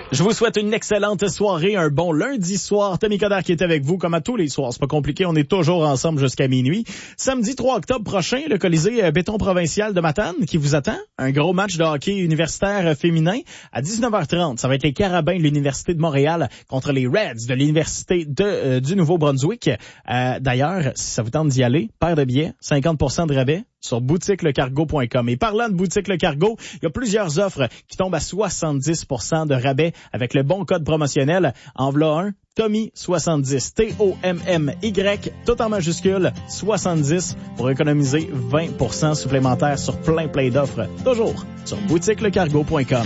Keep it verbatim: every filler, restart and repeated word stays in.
Je vous souhaite une excellente soirée, un bon lundi soir. Tommy Coderre qui est avec vous, comme à tous les soirs. C'est pas compliqué, on est toujours ensemble jusqu'à minuit. Samedi trois octobre prochain, le Colisée Béton Provincial de Matane qui vous attend. Un gros match de hockey universitaire féminin à dix-neuf heures trente. Ça va être les Carabins de l'Université de Montréal contre les Reds de l'Université de euh, du Nouveau-Brunswick. Euh, d'ailleurs, si ça vous tente d'y aller, paire de billets, cinquante pour cent de rabais sur boutique le cargo point com. Et parlant de Boutique Le Cargo, il y a plusieurs offres qui tombent à soixante-dix pour cent de rabais avec le bon code promotionnel. En v'là un, Tommy soixante-dix, T O M M Y, tout en majuscule, soixante-dix pour économiser vingt pour cent supplémentaires sur plein plein d'offres. Toujours sur boutique le cargo point com.